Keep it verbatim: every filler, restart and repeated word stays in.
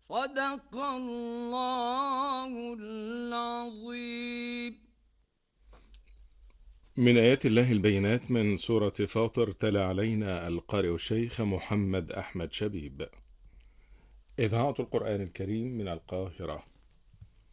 صدق الله العظيم. من آيات الله البينات من سورة فاطر، تلا علينا القارئ الشيخ محمد أحمد شبيب. إذاعة القرآن الكريم من القاهرة.